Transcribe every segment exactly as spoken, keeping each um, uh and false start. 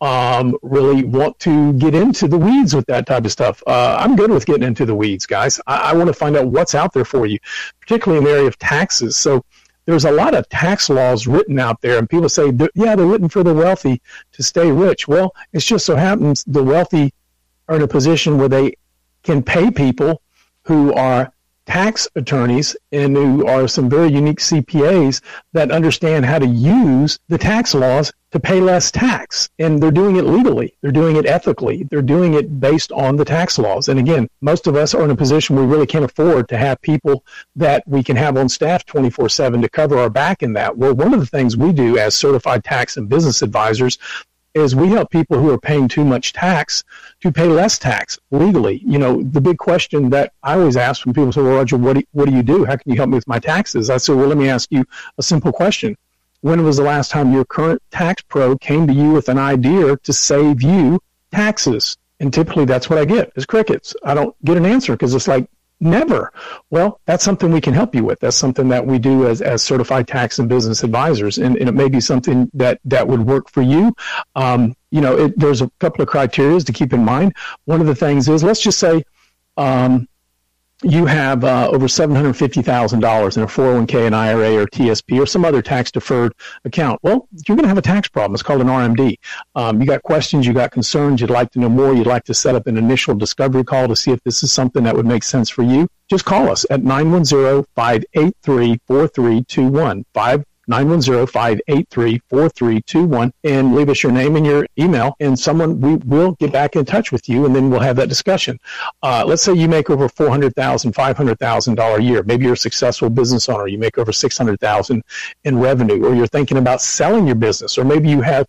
um, really want to get into the weeds with that type of stuff. Uh, I'm good with getting into the weeds, guys. I, I want to find out what's out there for you, particularly in the area of taxes. So there's a lot of tax laws written out there, and people say, yeah, they're written for the wealthy to stay rich. Well, it just so happens the wealthy are in a position where they can pay people who are tax attorneys and who are some very unique C P As that understand how to use the tax laws to pay less tax. And they're doing it legally. They're doing it ethically. They're doing it based on the tax laws. And again, most of us are in a position where we really can't afford to have people that we can have on staff twenty-four seven to cover our back in that. Well, one of the things we do as certified tax and business advisors is we help people who are paying too much tax to pay less tax legally. You know, the big question that I always ask when people say, well, Roger, what do, what do you do? How can you help me with my taxes? I say, well, let me ask you a simple question. When was the last time your current tax pro came to you with an idea to save you taxes? And typically that's what I get is crickets. I don't get an answer because it's like, never. Well, that's something we can help you with. That's something that we do as, as certified tax and business advisors. And, and it may be something that, that would work for you. Um, you know, it, there's a couple of criteria to keep in mind. One of the things is, let's just say um, you have uh, over seven hundred fifty thousand dollars in a four oh one k, an I R A, or T S P, or some other tax-deferred account. Well, you're going to have a tax problem. It's called an R M D. Um, you got questions, you got concerns, you'd like to know more, you'd like to set up an initial discovery call to see if this is something that would make sense for you. Just call us at nine one zero, five eight three, four three two one, nine one zero, five eight three, four three two one, and leave us your name and your email, and someone, we will get back in touch with you, and then we'll have that discussion. Uh, let's say you make over four hundred thousand dollars, five hundred thousand dollars a year. Maybe you're a successful business owner. You make over six hundred thousand dollars in revenue, or you're thinking about selling your business, or maybe you have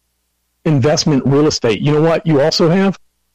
investment real estate. You know what? You also have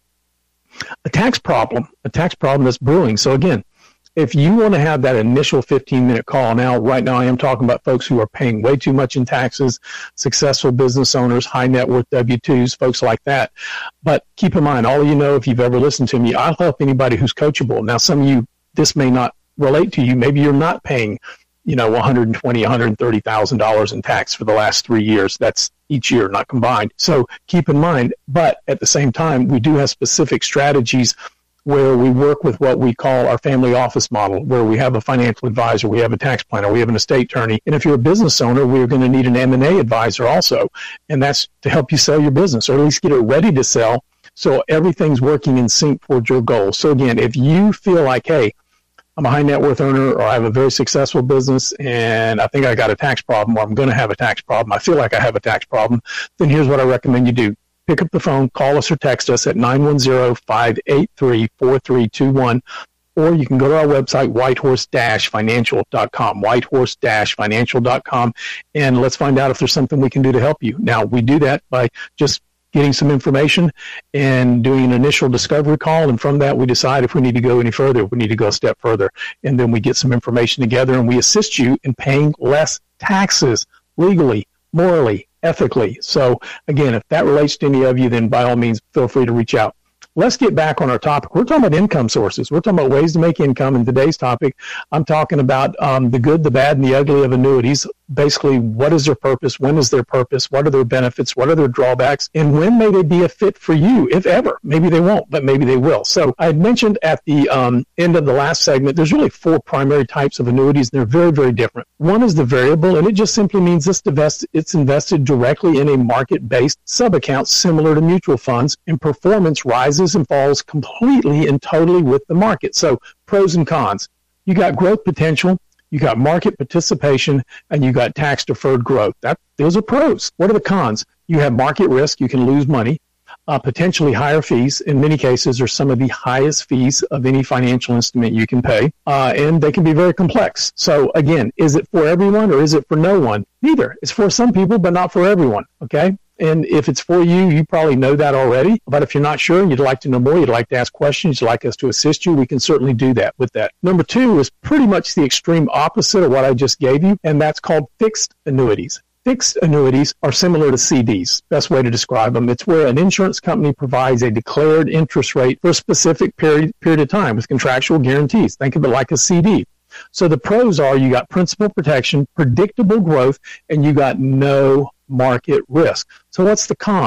a tax problem, a tax problem that's brewing. So again, if you want to have that initial fifteen-minute call, now, right now I am talking about folks who are paying way too much in taxes, successful business owners, high net worth W two's, folks like that. But keep in mind, all of you know, if you've ever listened to me, I'll help anybody who's coachable. Now, some of you, this may not relate to you. Maybe you're not paying, you know, one hundred twenty thousand dollars, one hundred thirty thousand dollars in tax for the last three years. That's each year, not combined. So keep in mind, but at the same time, we do have specific strategies where we work with what we call our family office model, where we have a financial advisor, we have a tax planner, we have an estate attorney. And if you're a business owner, we're going to need an M and A advisor also. And that's to help you sell your business, or at least get it ready to sell, so everything's working in sync towards your goals. So again, if you feel like, hey, I'm a high net worth earner, or I have a very successful business, and I think I got a tax problem, or I'm going to have a tax problem, I feel like I have a tax problem, then here's what I recommend you do. Pick up the phone, call us or text us at nine one zero, five eight three, four three two one, or you can go to our website, whitehorse dash financial dot com, whitehorse dash financial dot com, and let's find out if there's something we can do to help you. Now, we do that by just getting some information and doing an initial discovery call, and from that we decide if we need to go any further, if we need to go a step further, and then we get some information together and we assist you in paying less taxes legally, morally, ethically. So again, if that relates to any of you, then by all means, feel free to reach out. Let's get back on our topic. We're talking about income sources. We're talking about ways to make income. In today's topic, I'm talking about um, the good, the bad, and the ugly of annuities. Basically, what is their purpose? When is their purpose? What are their benefits? What are their drawbacks? And when may they be a fit for you, if ever? Maybe they won't, but maybe they will. So I had mentioned at the um, end of the last segment, there's really four primary types of annuities. They're very, very different. One is the variable, and it just simply means it's, divest- it's invested directly in a market-based sub-account similar to mutual funds, and performance rises and falls completely and totally with the market. So pros and cons. You got growth potential, you got market participation, and you got tax-deferred growth. That, those are pros. What are the cons? You have market risk. You can lose money, uh, potentially higher fees. In many cases, are some of the highest fees of any financial instrument you can pay, uh, and they can be very complex. So again, is it for everyone or is it for no one? Neither. It's for some people, but not for everyone, okay? And if it's for you, you probably know that already. But if you're not sure and you'd like to know more, you'd like to ask questions, you'd like us to assist you, we can certainly do that with that. Number two is pretty much the extreme opposite of what I just gave you, and that's called fixed annuities. Fixed annuities are similar to C Ds. Best way to describe them. It's where an insurance company provides a declared interest rate for a specific period, period of time with contractual guarantees. Think of it like a C D. So the pros are you got principal protection, predictable growth, and you got no market risk. So what's the con?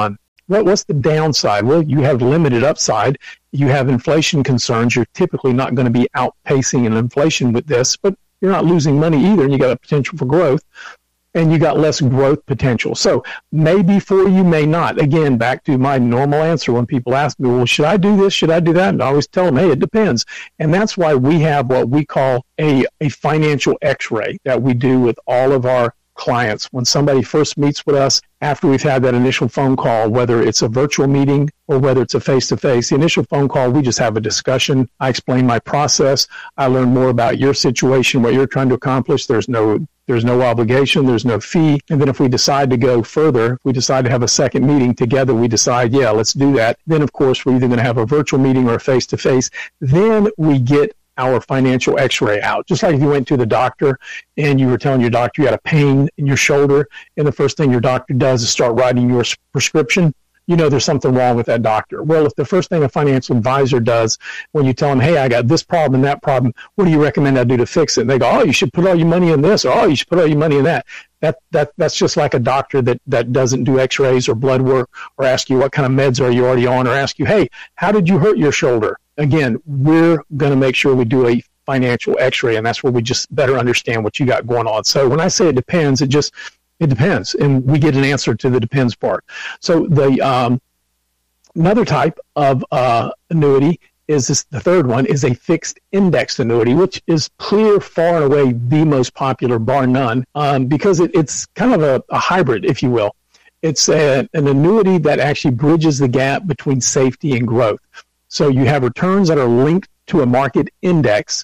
What, what's the downside? Well, you have limited upside. You have inflation concerns. You're typically not going to be outpacing an inflation with this, but you're not losing money either, and you got a potential for growth, and you got less growth potential. So maybe for you, may not. Again, back to my normal answer when people ask me, well, should I do this? Should I do that? And I always tell them, hey, it depends. And that's why we have what we call a, a financial x-ray that we do with all of our clients. When somebody first meets with us after we've had that initial phone call, whether it's a virtual meeting or whether it's a face-to-face, the initial phone call, we just have a discussion. I explain my process. I learn more about your situation, what you're trying to accomplish. There's no There's no obligation. There's no fee. And then if we decide to go further, if we decide to have a second meeting together, we decide, yeah, let's do that. Then, of course, we're either going to have a virtual meeting or a face-to-face. Then we get our financial x-ray out. Just like if you went to the doctor and you were telling your doctor you had a pain in your shoulder, and the first thing your doctor does is start writing your prescription, you know there's something wrong with that doctor. Well, if the first thing a financial advisor does when you tell them, hey, I got this problem and that problem, what do you recommend I do to fix it? And they go, oh, you should put all your money in this, or oh, you should put all your money in that. That that That's just like a doctor that, that doesn't do x-rays or blood work or ask you what kind of meds are you already on, or ask you, hey, how did you hurt your shoulder? Again, we're going to make sure we do a financial x-ray, and that's where we just better understand what you got going on. So when I say it depends, it just It depends, and we get an answer to the depends part. So the um, another type of uh, annuity is this, the third one is a fixed index annuity, which is clear far and away the most popular, bar none, um, because it, it's kind of a, a hybrid, if you will. It's a, an annuity that actually bridges the gap between safety and growth. So you have returns that are linked to a market index.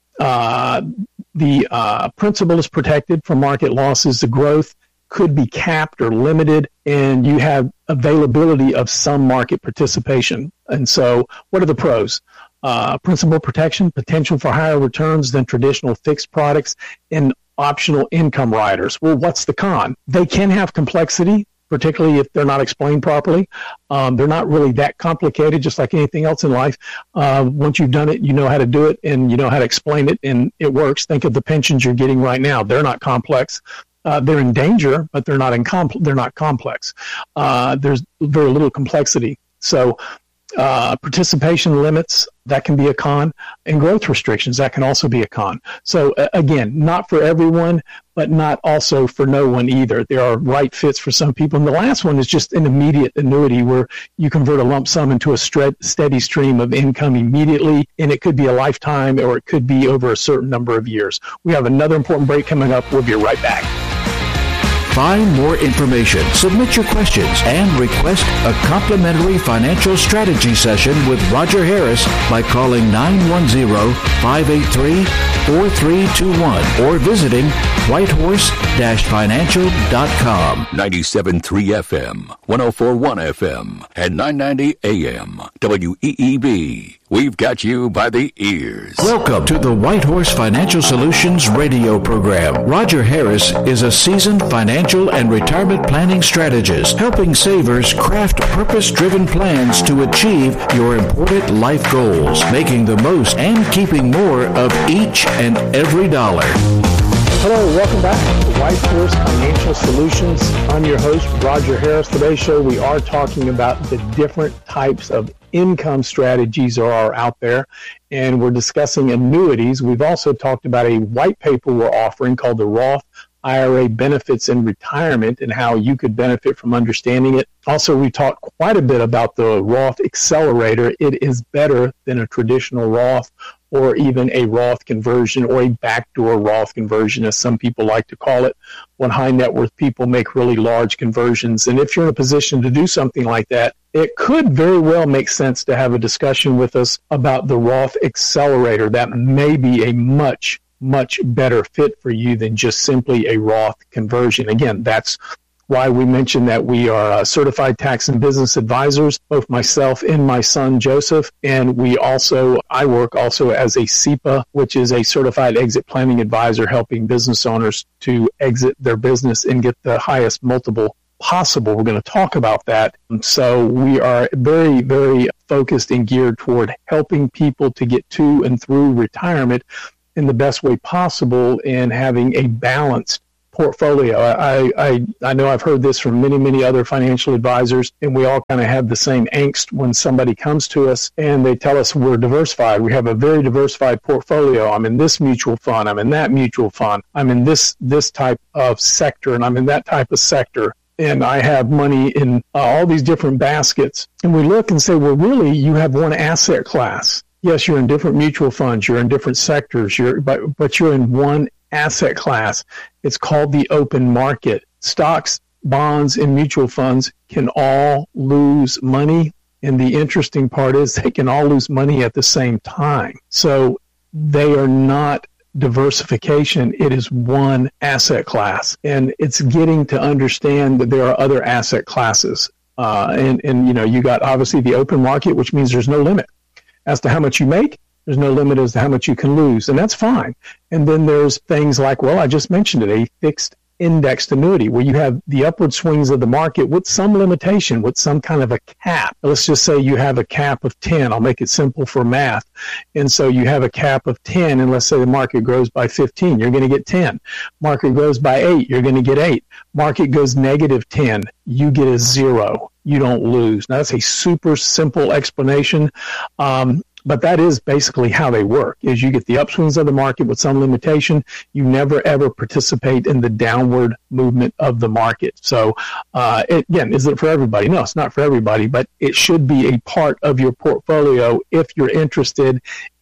Uh, the uh, principal is protected from market losses. The growth could be capped or limited, and you have availability of some market participation. And so what are the pros? Uh, principal protection, potential for higher returns than traditional fixed products, and optional income riders. Well, what's the con? They can have complexity, particularly if they're not explained properly. Um, they're not really that complicated, just like anything else in life. Uh, once you've done it, you know how to do it, and you know how to explain it, and it works. Think of the pensions you're getting right now. They're not complex. Uh, they're in danger, but they're not in compl- they're not complex. Uh, there's very little complexity. So uh, participation limits, that can be a con, and growth restrictions, that can also be a con. So uh, again, not for everyone, but not also for no one either. There are right fits for some people. And the last one is just an immediate annuity where you convert a lump sum into a stre- steady stream of income immediately, and it could be a lifetime or it could be over a certain number of years. We have another important break coming up. We'll be right back. Find more information, submit your questions, and request a complimentary financial strategy session with Roger Harris by calling nine one zero, five eight three, four three two one or visiting whitehorse dash financial dot com. ninety-seven point three F M, one oh four point one F M, and nine ninety A M, W E E B. We've got you by the ears. Welcome to the Whitehorse Financial Solutions radio program. Roger Harris is a seasoned financial and retirement planning strategist, helping savers craft purpose-driven plans to achieve your important life goals, making the most and keeping more of each and every dollar. Hello, welcome back to Whitehorse Financial Solutions. I'm your host, Roger Harris. Today's show, we are talking about the different types of income strategies there are out there, and we're discussing annuities. We've also talked about a white paper we're offering called the Roth I R A Benefits in Retirement and how you could benefit from understanding it. Also, we talked quite a bit about the Roth Accelerator. It is better than a traditional Roth or even a Roth conversion or a backdoor Roth conversion, as some people like to call it, when high net worth people make really large conversions. And if you're in a position to do something like that, it could very well make sense to have a discussion with us about the Roth Accelerator. That may be a much, much better fit for you than just simply a Roth conversion. Again, that's why we mentioned that we are uh, certified tax and business advisors, both myself and my son Joseph, and we also, I work also as a C E P A, which is a certified exit planning advisor, helping business owners to exit their business and get the highest multiple possible. We're going to talk about that. So we are very, very focused and geared toward helping people to get to and through retirement in the best way possible and having a balanced portfolio. I, I, I know I've heard this from many, many other financial advisors, and we all kind of have the same angst when somebody comes to us and they tell us we're diversified. We have a very diversified portfolio. I'm in this mutual fund. I'm in that mutual fund. I'm in this, this type of sector, and I'm in that type of sector. And I have money in uh, all these different baskets. And we look and say, well, really, you have one asset class. Yes, you're in different mutual funds. You're in different sectors. You're, but, but you're in one asset class. It's called the open market. Stocks, bonds, and mutual funds can all lose money. And the interesting part is they can all lose money at the same time. So they are not diversification. It is one asset class. And it's getting to understand that there are other asset classes. Uh, and, and, you know, you got obviously the open market, which means there's no limit as to how much you make. There's no limit as to how much you can lose. And that's fine. And then there's things like, well, I just mentioned it, a fixed indexed annuity where you have the upward swings of the market with some limitation, with some kind of a cap. Let's just say you have a cap of ten. I'll make it simple for math. And so you have a cap of ten, and let's say the market grows by fifteen. You're going to get ten. Market grows by eight. You're going to get eight. Market goes negative ten. You get a zero. You don't lose. Now, that's a super simple explanation. Um, But that is basically how they work, is you get the upswings of the market with some limitation. You never, ever participate in the downward movement of the market. So, uh, it, again, is it for everybody? No, it's not for everybody, but it should be a part of your portfolio if you're interested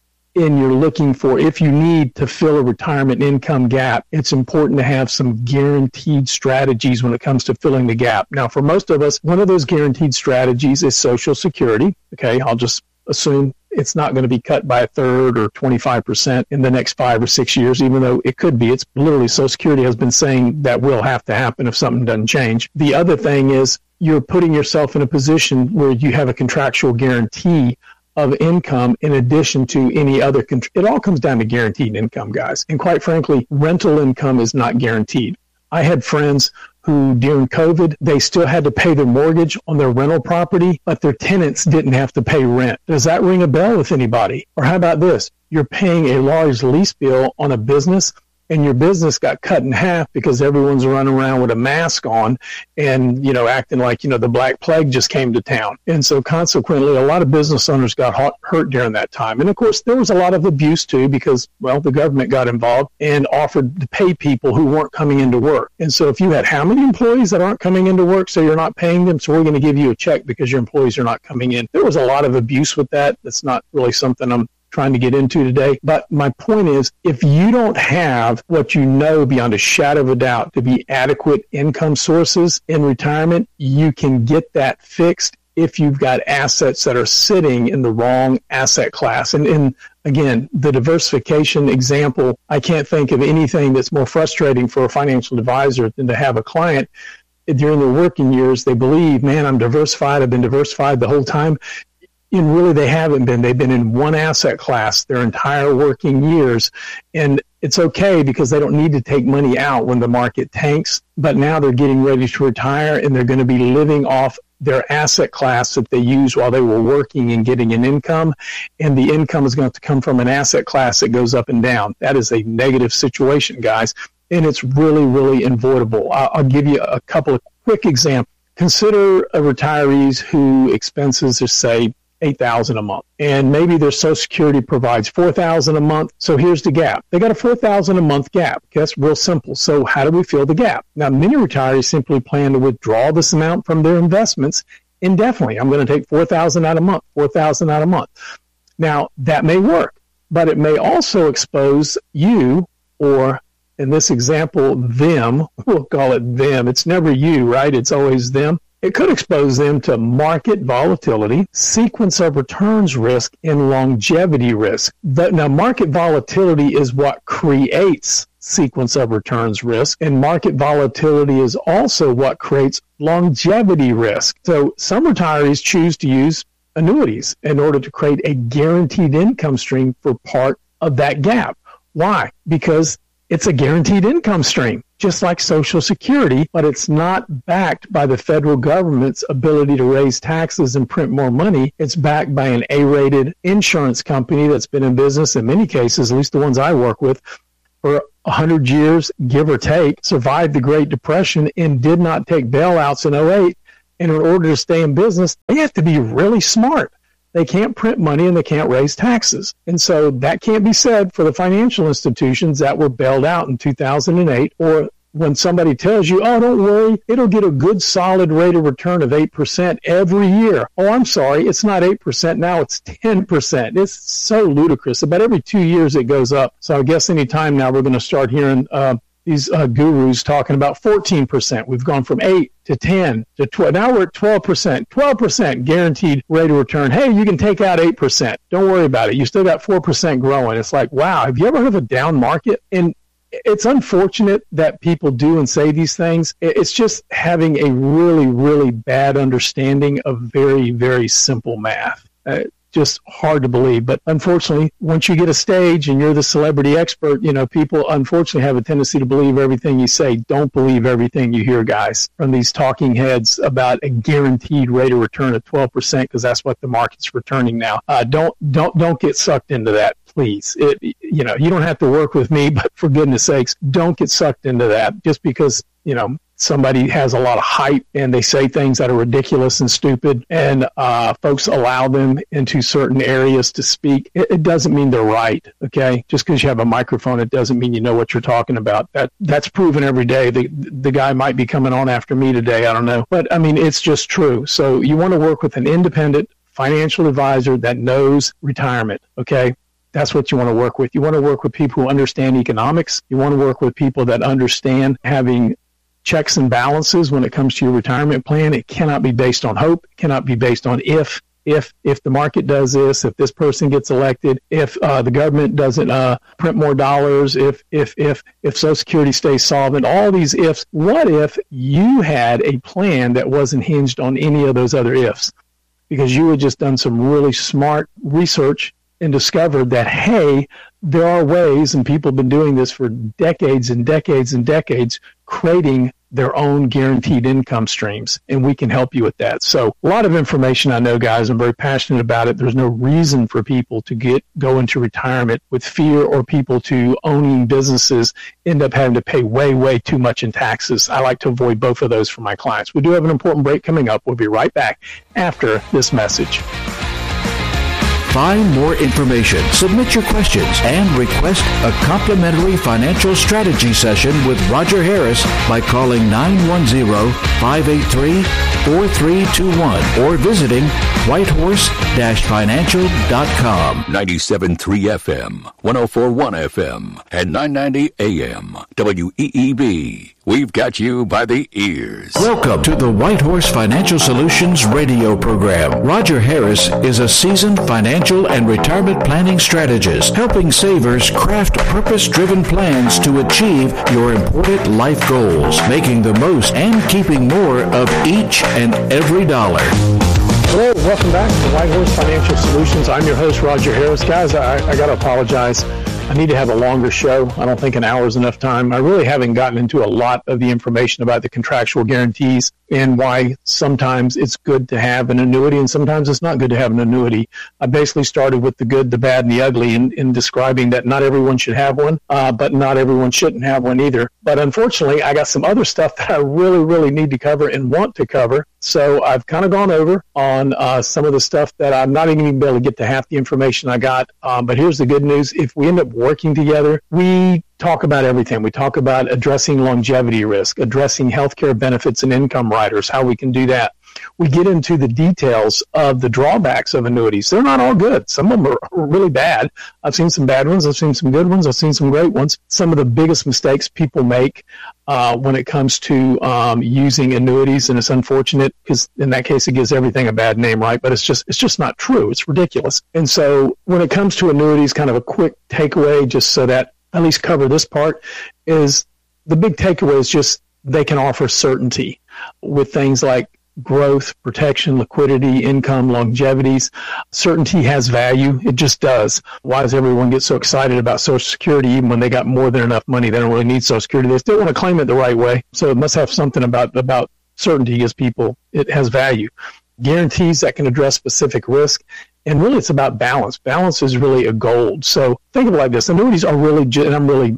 in you're looking for, if you need to fill a retirement income gap. It's important to have some guaranteed strategies when it comes to filling the gap. Now, for most of us, one of those guaranteed strategies is Social Security. Okay, I'll just assume it's not going to be cut by a third or twenty-five percent in the next five or six years, even though it could be. It's literally Social Security has been saying that will have to happen if something doesn't change. The other thing is you're putting yourself in a position where you have a contractual guarantee of income in addition to any other. Con- it all comes down to guaranteed income, guys. And quite frankly, rental income is not guaranteed. I had friends who during COVID, they still had to pay their mortgage on their rental property, but their tenants didn't have to pay rent. Does that ring a bell with anybody? Or how about this? You're paying a large lease bill on a business, and your business got cut in half because everyone's running around with a mask on and, you know, acting like, you know, the Black Plague just came to town. And so consequently, a lot of business owners got hot, hurt during that time. And of course, there was a lot of abuse too, because, well, the government got involved and offered to pay people who weren't coming into work. And so if you had how many employees that aren't coming into work, so you're not paying them, so we're going to give you a check because your employees are not coming in. There was a lot of abuse with that. That's not really something I'm trying to get into today. But my point is, if you don't have what you know beyond a shadow of a doubt to be adequate income sources in retirement, you can get that fixed if you've got assets that are sitting in the wrong asset class. And, and again, the diversification example, I can't think of anything that's more frustrating for a financial advisor than to have a client during their working years. They believe, man, I'm diversified. I've been diversified the whole time. And really, they haven't been. They've been in one asset class their entire working years. And it's okay because they don't need to take money out when the market tanks. But now they're getting ready to retire, and they're going to be living off their asset class that they used while they were working and getting an income. And the income is going to come from an asset class that goes up and down. That is a negative situation, guys. And it's really, really avoidable. I'll, I'll give you a couple of quick examples. Consider a retirees who expenses are, say, eight thousand dollars a month, and maybe their Social Security provides four thousand dollars a month. So here's the gap. They got a four thousand dollars a month gap. Okay, that's real simple. So how do we fill the gap? Now, many retirees simply plan to withdraw this amount from their investments indefinitely. I'm going to take four thousand dollars out a month, four thousand dollars out a month. Now, that may work, but it may also expose you, or in this example, them. We'll call it them. It's never you, right? It's always them. It could expose them to market volatility, sequence of returns risk, and longevity risk. But now, market volatility is what creates sequence of returns risk, and market volatility is also what creates longevity risk. So some retirees choose to use annuities in order to create a guaranteed income stream for part of that gap. Why? Because it's a guaranteed income stream, just like Social Security, but it's not backed by the federal government's ability to raise taxes and print more money. It's backed by an A-rated insurance company that's been in business in many cases, at least the ones I work with, for one hundred years, give or take, survived the Great Depression and did not take bailouts in oh eight. And in order to stay in business, they have to be really smart. They can't print money and they can't raise taxes. And so that can't be said for the financial institutions that were bailed out in two thousand eight, or when somebody tells you, oh, don't worry, it'll get a good solid rate of return of eight percent every year. Oh, I'm sorry, it's not eight percent now, it's ten percent. It's so ludicrous. About every two years it goes up. So I guess any time now we're going to start hearing uh, these uh, gurus talking about fourteen percent. We've gone from eight to ten to twelve. Now we're at twelve percent. twelve percent guaranteed rate of return. Hey, you can take out eight percent. Don't worry about it. You still got four percent growing. It's like, wow, have you ever heard of a down market? And it's unfortunate that people do and say these things. It's just having a really, really bad understanding of very, very simple math. Uh, just hard to believe. But unfortunately, once you get a stage and you're the celebrity expert, you know, people unfortunately have a tendency to believe everything you say. Don't believe everything you hear, guys, from these talking heads about a guaranteed rate of return of twelve percent, because that's what the market's returning now. Uh, don't, don't, don't get sucked into that. Please, it, you know, you don't have to work with me, but for goodness sakes, don't get sucked into that just because, you know, somebody has a lot of hype and they say things that are ridiculous and stupid, and uh, folks allow them into certain areas to speak. It, it doesn't mean they're right, okay? Just because you have a microphone, it doesn't mean you know what you're talking about. That That's proven every day. The, the guy might be coming on after me today, I don't know. But, I mean, it's just true. So you want to work with an independent financial advisor that knows retirement, okay? That's what you want to work with. You want to work with people who understand economics. You want to work with people that understand having checks and balances when it comes to your retirement plan. It cannot be based on hope. It cannot be based on if, if, if the market does this, if this person gets elected, if uh, the government doesn't uh, print more dollars, if, if, if, if Social Security stays solvent, all these ifs. What if you had a plan that wasn't hinged on any of those other ifs? Because you had just done some really smart research and discovered that, hey, there are ways, and people have been doing this for decades and decades and decades, creating their own guaranteed income streams, and we can help you with that. So a lot of information, I know, guys. I'm very passionate about it. There's no reason for people to get go into retirement with fear, or people to owning businesses end up having to pay way, way too much in taxes. I like to avoid both of those for my clients. We do have an important break coming up. We'll be right back after this message. Find more information, submit your questions, and request a complimentary financial strategy session with Roger Harris by calling nine one zero, five eight three, four three two one or visiting whitehorse dash financial dot com. ninety-seven point three F M, one oh four point one F M, and nine ninety A M, W E E B. We've got you by the ears. Welcome to the Whitehorse Financial Solutions radio program. Roger Harris is a seasoned financial and retirement planning strategist, helping savers craft purpose-driven plans to achieve your important life goals, making the most and keeping more of each and every dollar. Hello, welcome back to Whitehorse Financial Solutions. I'm your host, Roger Harris. Guys, I, I got to apologize. I need to have a longer show. I don't think an hour is enough time. I really haven't gotten into a lot of the information about the contractual guarantees and why sometimes it's good to have an annuity and sometimes it's not good to have an annuity. I basically started with the good, the bad, and the ugly in, in describing that not everyone should have one, uh, but not everyone shouldn't have one either. But unfortunately, I got some other stuff that I really, really need to cover and want to cover. So I've kind of gone over on uh, some of the stuff that I'm not even going to be able to get to half the information I got. Um, but here's the good news. If we end up working together, we talk about everything. We talk about addressing longevity risk, addressing healthcare benefits and income riders, how we can do that. We get into the details of the drawbacks of annuities. They're not all good. Some of them are really bad. I've seen some bad ones. I've seen some good ones. I've seen some great ones. Some of the biggest mistakes people make uh, when it comes to um, using annuities, and it's unfortunate because in that case it gives everything a bad name, right? But it's just it's just not true. It's ridiculous. And so when it comes to annuities, kind of a quick takeaway, just so that at least cover this part, is the big takeaway is just they can offer certainty with things like growth, protection, liquidity, income, longevities. Certainty has value. It just does. Why does everyone get so excited about Social Security even when they got more than enough money? They don't really need Social Security. They still want to claim it the right way. So it must have something about, about certainty gives people, it has value. Guarantees that can address specific risk. And really it's about balance. Balance is really a gold. So think of it like this. Annuities are really, and I'm really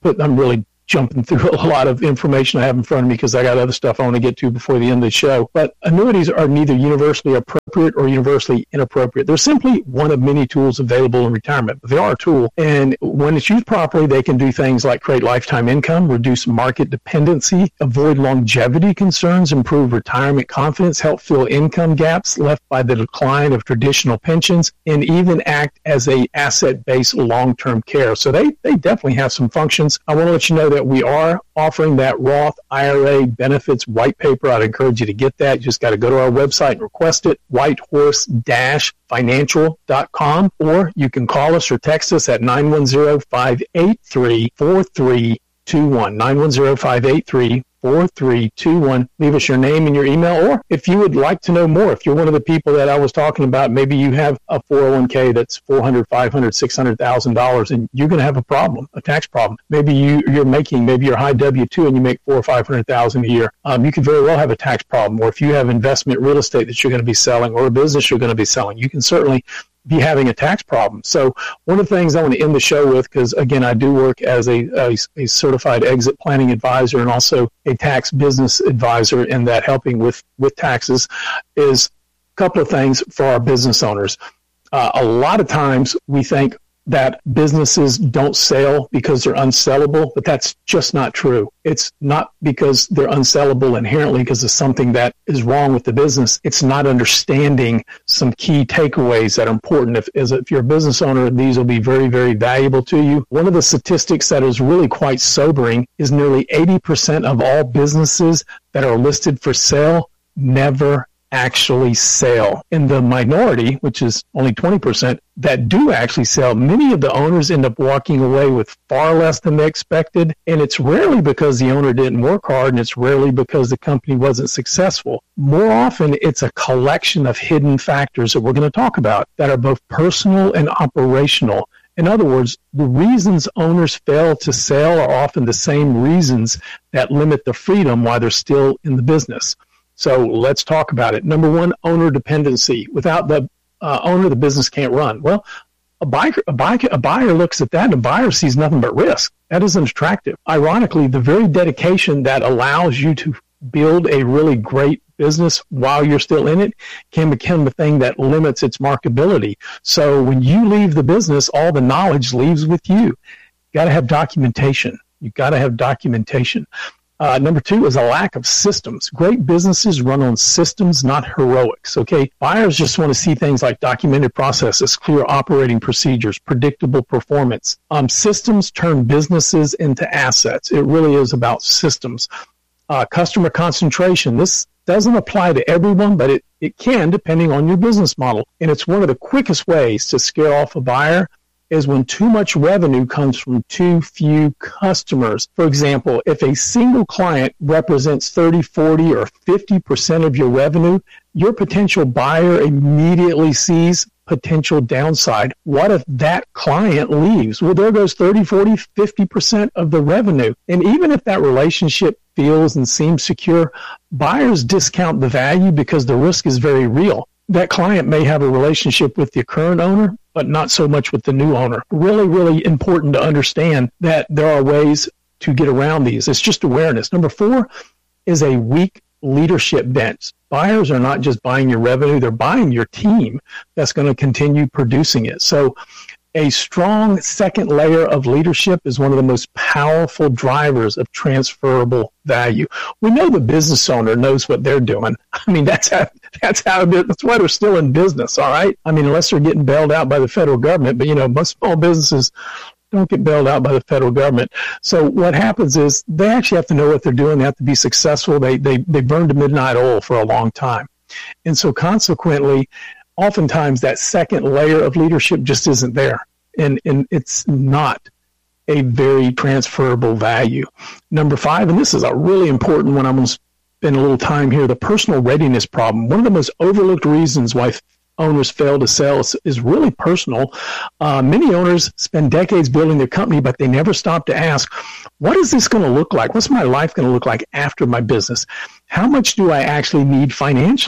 put, I'm really jumping through a lot of information I have in front of me because I got other stuff I want to get to before the end of the show. But annuities are neither universally appropriate or universally inappropriate. They're simply one of many tools available in retirement, but they are a tool. And when it's used properly, they can do things like create lifetime income, reduce market dependency, avoid longevity concerns, improve retirement confidence, help fill income gaps left by the decline of traditional pensions, and even act as a asset-based long-term care. So they, they definitely have some functions. I want to let you know that we are offering that Roth I R A benefits white paper. I'd encourage you to get that. You just got to go to our website and request it, whitehorse dash financial dot com, or you can call us or text us at nine one zero, five eight three, four three two one, nine one zero, five eight three, four three two one. Leave us your name and your email, or if you would like to know more, if you're one of the people that I was talking about, maybe you have a four oh one k that's four hundred thousand dollars, five hundred thousand dollars, six hundred thousand dollars, and you're going to have a problem, a tax problem. Maybe you, you're making, maybe you're high W two and you make four or five hundred thousand dollars a year. Um, you could very well have a tax problem. Or if you have investment real estate that you're going to be selling or a business you're going to be selling, you can certainly be having a tax problem. So one of the things I want to end the show with, because again, I do work as a, a, a certified exit planning advisor and also a tax business advisor in that helping with, with taxes, is a couple of things for our business owners. Uh, a lot of times we think that businesses don't sell because they're unsellable, but that's just not true. It's not because they're unsellable inherently because of something that is wrong with the business. It's not understanding some key takeaways that are important. If, as if you're a business owner, these will be very, very valuable to you. One of the statistics that is really quite sobering is nearly eighty percent of all businesses that are listed for sale never actually sell. In the minority, which is only twenty percent, that do actually sell, many of the owners end up walking away with far less than they expected. And it's rarely because the owner didn't work hard, and it's rarely because the company wasn't successful. More often, it's a collection of hidden factors that we're going to talk about that are both personal and operational. In other words, the reasons owners fail to sell are often the same reasons that limit the freedom while they're still in the business. So let's talk about it. Number one, owner dependency. Without the uh, owner, the business can't run. Well, a buyer, a, buyer, a buyer looks at that, and a buyer sees nothing but risk. That isn't attractive. Ironically, the very dedication that allows you to build a really great business while you're still in it can become the thing that limits its marketability. So when you leave the business, all the knowledge leaves with you. You got to have documentation. You've got to have documentation. Uh, number two is a lack of systems. Great businesses run on systems, not heroics, okay? Buyers just want to see things like documented processes, clear operating procedures, predictable performance. Um, systems turn businesses into assets. It really is about systems. Uh, customer concentration. This doesn't apply to everyone, but it, it can depending on your business model. And it's one of the quickest ways to scare off a buyer is when too much revenue comes from too few customers. For example, if a single client represents thirty, forty, or fifty percent of your revenue, your potential buyer immediately sees potential downside. What if that client leaves? Well, there goes thirty, forty, fifty percent of the revenue. And even if that relationship feels and seems secure, buyers discount the value because the risk is very real. That client may have a relationship with the current owner, but not so much with the new owner. Really, really important to understand that there are ways to get around these. It's just awareness. Number four is a weak leadership bench. Buyers are not just buying your revenue, they're buying your team that's going to continue producing it. So a strong second layer of leadership is one of the most powerful drivers of transferable value. We know the business owner knows what they're doing. I mean, that's how, that's how, that's why they're still in business, all right? I mean, unless they're getting bailed out by the federal government, but you know, most small businesses don't get bailed out by the federal government. So what happens is they actually have to know what they're doing. They have to be successful. They, they, they burned to midnight oil for a long time. And so consequently, oftentimes that second layer of leadership just isn't there. And, and it's not a very transferable value. Number five, and this is a really important one, I'm going to spend a little time here, the personal readiness problem. One of the most overlooked reasons why owners fail to sell is, is really personal. Uh, many owners spend decades building their company, but they never stop to ask, what is this going to look like? What's my life going to look like after my business? How much do I actually need financially?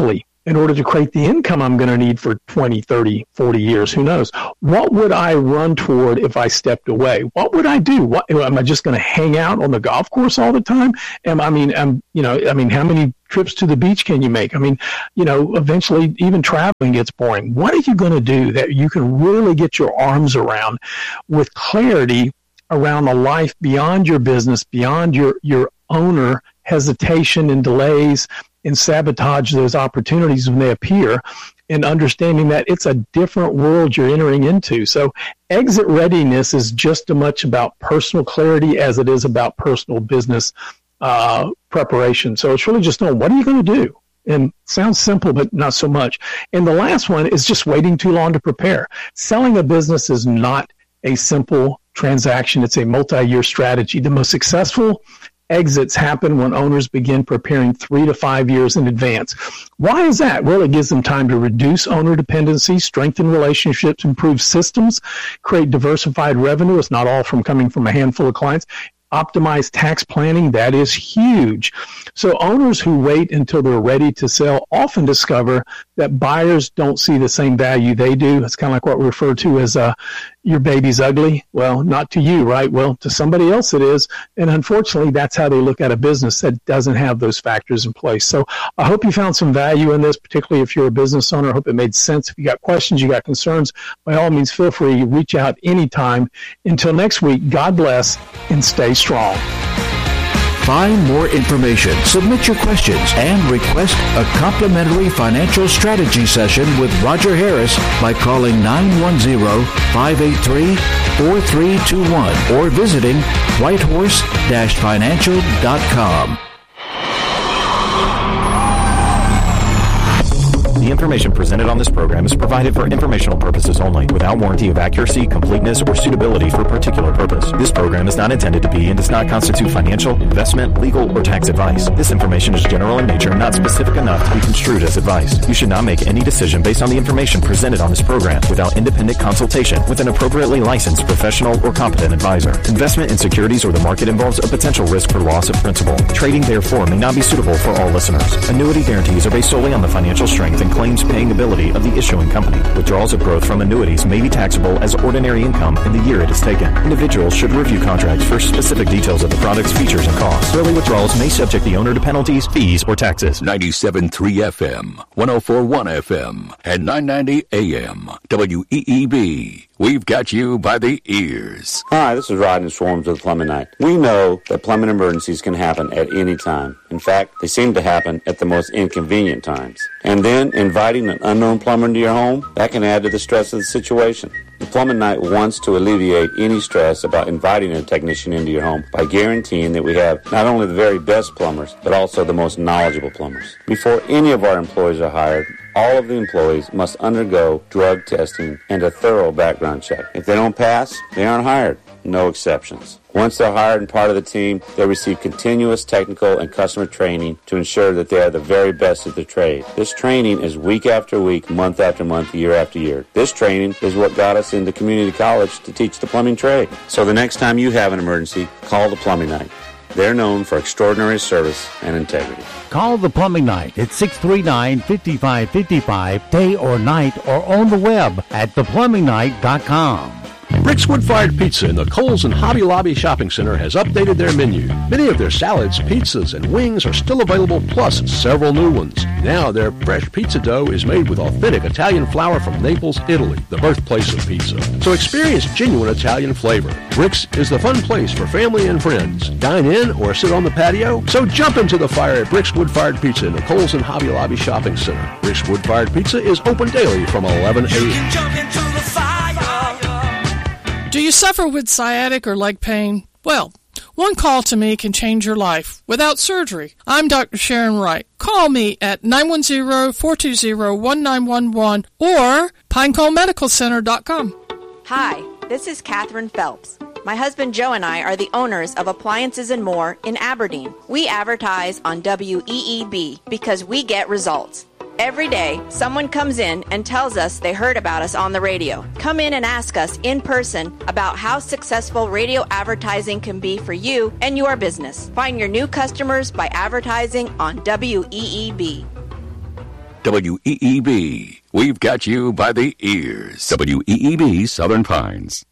in order to create the income I'm going to need for twenty, thirty, forty years? Who knows? What would I run toward if I stepped away? What would I do? What, am I just going to hang out on the golf course all the time? Am I mean, am, you know, I mean, how many trips to the beach can you make? I mean, you know, eventually even traveling gets boring. What are you going to do that you can really get your arms around with clarity around a life beyond your business, beyond your, your owner hesitation and delays, and sabotage those opportunities when they appear, and understanding that it's a different world you're entering into. So exit readiness is just as much about personal clarity as it is about personal business uh, preparation. So it's really just knowing, what are you going to do? And sounds simple, but not so much. And the last one is just waiting too long to prepare. Selling a business is not a simple transaction. It's a multi-year strategy. The most successful exits happen when owners begin preparing three to five years in advance. Why is that? Well, it gives them time to reduce owner dependency, strengthen relationships, improve systems, create diversified revenue. It's not all from coming from a handful of clients. Optimize tax planning, that is huge. So owners who wait until they're ready to sell often discover that buyers don't see the same value they do. It's kind of like what we refer to as uh, your baby's ugly. Well, not to you, right? Well, to somebody else it is. And unfortunately, that's how they look at a business that doesn't have those factors in place. So I hope you found some value in this, particularly if you're a business owner. I hope it made sense. If you got questions, you got concerns, by all means, feel free to reach out anytime. Until next week, God bless and stay strong. Find more information, submit your questions, and request a complimentary financial strategy session with Roger Harris by calling nine one zero, five eight three, four three two one or visiting whitehorse dash financial dot com. The information presented on this program is provided for informational purposes only, without warranty of accuracy, completeness, or suitability for a particular purpose. This program is not intended to be and does not constitute financial, investment, legal, or tax advice. This information is general in nature and not specific enough to be construed as advice. You should not make any decision based on the information presented on this program without independent consultation with an appropriately licensed professional or competent advisor. Investment in securities or the market involves a potential risk for loss of principal. Trading, therefore, may not be suitable for all listeners. Annuity guarantees are based solely on the financial strength and claims paying ability of the issuing company. Withdrawals of growth from annuities may be taxable as ordinary income in the year it is taken. Individuals should review contracts for specific details of the product's features and costs. Early withdrawals may subject the owner to penalties, fees, or taxes. ninety-seven point three F M, one oh four point one F M, and nine ninety A M, W E E B. We've got you by the ears. Hi, this is Rodney Swarms with Plumbing Night. We know that plumbing emergencies can happen at any time. In fact, they seem to happen at the most inconvenient times. And then inviting an unknown plumber into your home, that can add to the stress of the situation. The Plumbing Night wants to alleviate any stress about inviting a technician into your home by guaranteeing that we have not only the very best plumbers, but also the most knowledgeable plumbers. Before any of our employees are hired, all of the employees must undergo drug testing and a thorough background check. If they don't pass, they aren't hired. No exceptions. Once they're hired and part of the team, they receive continuous technical and customer training to ensure that they are the very best at their trade. This training is week after week, month after month, year after year. This training is what got us into community college to teach the plumbing trade. So the next time you have an emergency, call the Plumbing Night. They're known for extraordinary service and integrity. Call the Plumbing Night at six three nine, five five five five, day or night, or on the web at the plumbing night dot com. Rick's Wood-Fired Pizza in the Kohl's and Hobby Lobby Shopping Center has updated their menu. Many of their salads, pizzas, and wings are still available, plus several new ones. Now their fresh pizza dough is made with authentic Italian flour from Naples, Italy, the birthplace of pizza. So experience genuine Italian flavor. Rick's is the fun place for family and friends. Dine in or sit on the patio? So jump into the fire at Rick's Wood-Fired Pizza in the Kohl's and Hobby Lobby Shopping Center. Rick's Wood-Fired Pizza is open daily from eleven a.m. Do you suffer with sciatic or leg pain? Well, one call to me can change your life without surgery. I'm Doctor Sharon Wright. Call me at nine one zero, four two zero, one nine one one or pinecone medical center dot com. Hi, this is Catherine Phelps. My husband Joe and I are the owners of Appliances and More in Aberdeen. We advertise on W E E B because we get results. Every day, someone comes in and tells us they heard about us on the radio. Come in and ask us in person about how successful radio advertising can be for you and your business. Find your new customers by advertising on W E E B. W E E B. We've got you by the ears. W E E B Southern Pines.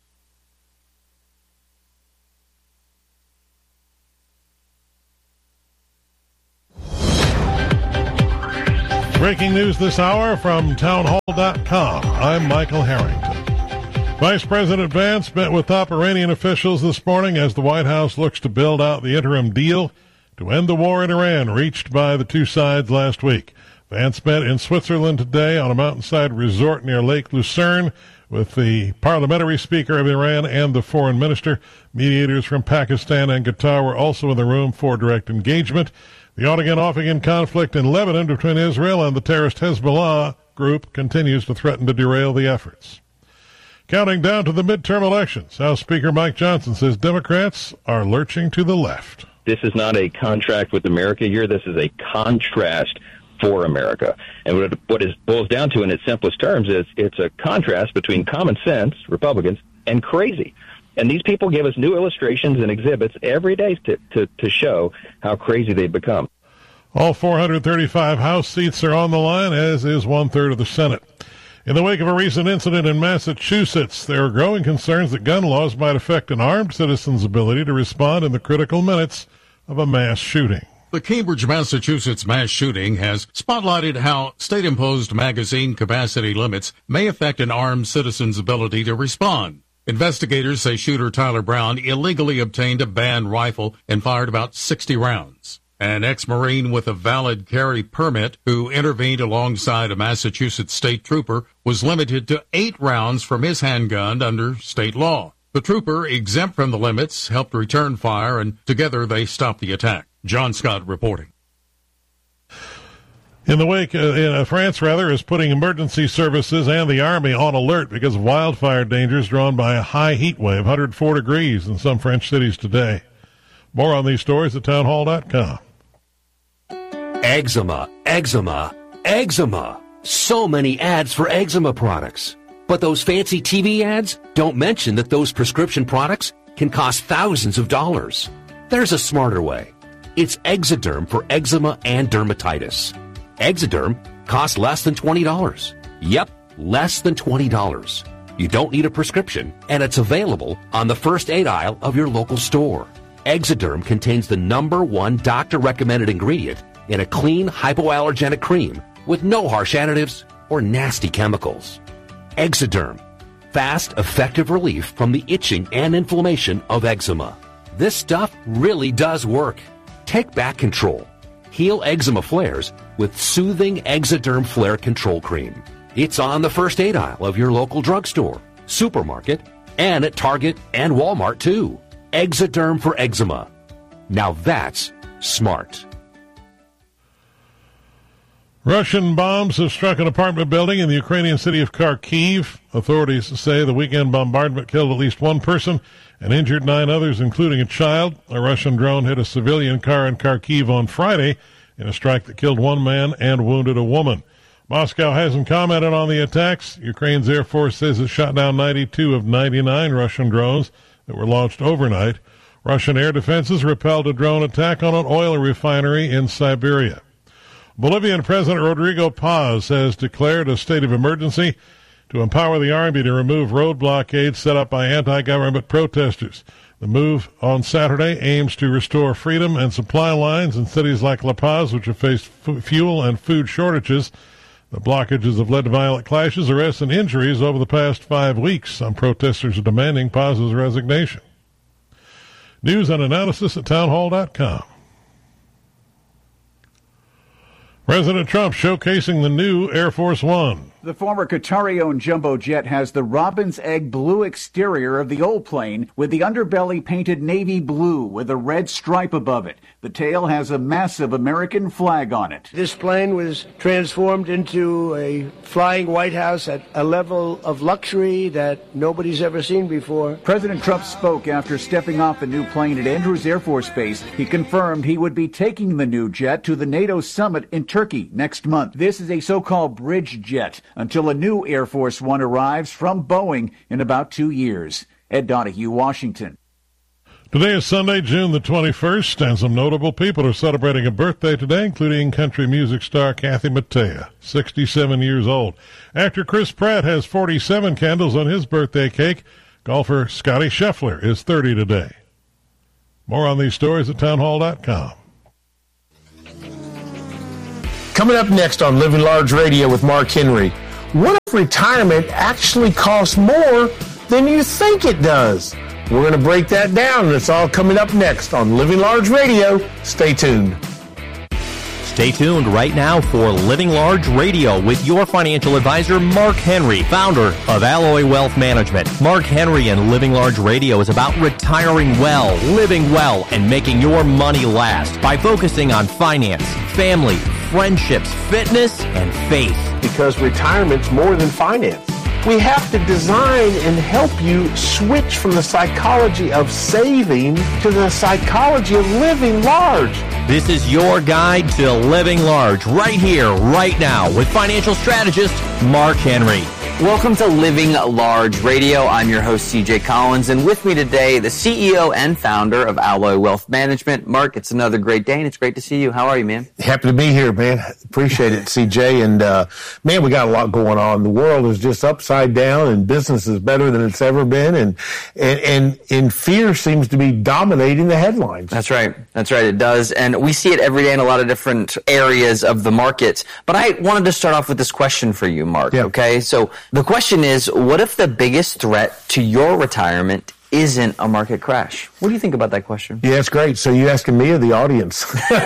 Breaking news this hour from townhall dot com. I'm Michael Harrington. Vice President Vance met with top Iranian officials this morning as the White House looks to build out the interim deal to end the war in Iran reached by the two sides last week. Vance met in Switzerland today on a mountainside resort near Lake Lucerne with the parliamentary speaker of Iran and the foreign minister. Mediators from Pakistan and Qatar were also in the room for direct engagement. The on-again, off-again conflict in Lebanon between Israel and the terrorist Hezbollah group continues to threaten to derail the efforts. Counting down to the midterm elections, House Speaker Mike Johnson says Democrats are lurching to the left. This is not a contract with America here. This is a contrast for America. And what it, what it boils down to in its simplest terms is it's a contrast between common sense, Republicans, and crazy. And these people give us new illustrations and exhibits every day to, to, to show how crazy they've become. All four hundred thirty-five House seats are on the line, as is one-third of the Senate. In the wake of a recent incident in Massachusetts, there are growing concerns that gun laws might affect an armed citizen's ability to respond in the critical minutes of a mass shooting. The Cambridge, Massachusetts mass shooting has spotlighted how state-imposed magazine capacity limits may affect an armed citizen's ability to respond. Investigators say shooter Tyler Brown illegally obtained a banned rifle and fired about sixty rounds. An ex-Marine with a valid carry permit who intervened alongside a Massachusetts state trooper was limited to eight rounds from his handgun under state law. The trooper, exempt from the limits, helped return fire, and together they stopped the attack. John Scott reporting. In the wake, uh, uh, France, rather, is putting emergency services and the Army on alert because of wildfire dangers drawn by a high heat wave, one hundred four degrees in some French cities today. More on these stories at townhall dot com. Eczema, eczema, eczema. So many ads for eczema products. But those fancy T V ads don't mention that those prescription products can cost thousands of dollars. There's a smarter way. It's Exoderm for eczema and dermatitis. Exoderm costs less than twenty dollars. Yep, less than twenty dollars. You don't need a prescription, and it's available on the first aid aisle of your local store. Exoderm contains the number one doctor-recommended ingredient in a clean, hypoallergenic cream with no harsh additives or nasty chemicals. Exoderm. Fast, effective relief from the itching and inflammation of eczema. This stuff really does work. Take back control. Heal eczema flares with soothing Exoderm Flare Control Cream. It's on the first aid aisle of your local drugstore, supermarket, and at Target and Walmart, too. Exoderm for eczema. Now that's smart. Russian bombs have struck an apartment building in the Ukrainian city of Kharkiv. Authorities say the weekend bombardment killed at least one person and injured nine others, including a child. A Russian drone hit a civilian car in Kharkiv on Friday in a strike that killed one man and wounded a woman. Moscow hasn't commented on the attacks. Ukraine's Air Force says it shot down ninety-two of ninety-nine Russian drones that were launched overnight. Russian air defenses repelled a drone attack on an oil refinery in Siberia. Bolivian President Rodrigo Paz has declared a state of emergency to empower the army to remove road blockades set up by anti-government protesters. The move on Saturday aims to restore freedom and supply lines in cities like La Paz, which have faced f- fuel and food shortages. The blockages have led to violent clashes, arrests, and injuries over the past five weeks. Some protesters are demanding Paz's resignation. News and analysis at townhall dot com. President Trump showcasing the new Air Force One. The former Qatari-owned jumbo jet has the robin's egg blue exterior of the old plane with the underbelly painted navy blue with a red stripe above it. The tail has a massive American flag on it. This plane was transformed into a flying White House at a level of luxury that nobody's ever seen before. President Trump spoke after stepping off the new plane at Andrews Air Force Base. He confirmed he would be taking the new jet to the NATO summit in Turkey next month. This is a so-called bridge jet until a new Air Force One arrives from Boeing in about two years. Ed Donahue, Washington. Today is Sunday, June the twenty-first, and some notable people are celebrating a birthday today, including country music star Kathy Mattea, sixty-seven years old. Actor Chris Pratt has forty-seven candles on his birthday cake. Golfer Scotty Scheffler is thirty today. More on these stories at townhall dot com. Coming up next on Living Large Radio with Mark Henry, what if retirement actually costs more than you think it does? We're going to break that down, and it's all coming up next on Living Large Radio. Stay tuned. Stay tuned right now for Living Large Radio with your financial advisor, Mark Henry, founder of Alloy Wealth Management. Mark Henry and Living Large Radio is about retiring well, living well, and making your money last by focusing on finance, family, friendships, fitness, and faith. Because retirement's more than finance. We have to design and help you switch from the psychology of saving to the psychology of living large. This is your guide to living large right here, right now with financial strategist Mark Henry. Welcome to Living Large Radio. I'm your host, C J Collins, and with me today, the C E O and founder of Alloy Wealth Management. Mark, it's another great day, and it's great to see you. How are you, man? Happy to be here, man. Appreciate it, C J. And, uh, man, we got a lot going on. The world is just upside down, and business is better than it's ever been, and, and, and, and fear seems to be dominating the headlines. That's right. That's right. It does. And we see it every day in a lot of different areas of the market. But I wanted to start off with this question for you, Mark, yeah. Okay? So the question is, what if the biggest threat to your retirement isn't a market crash? What do you think about that question? Yeah, it's great. So you asking me or the audience?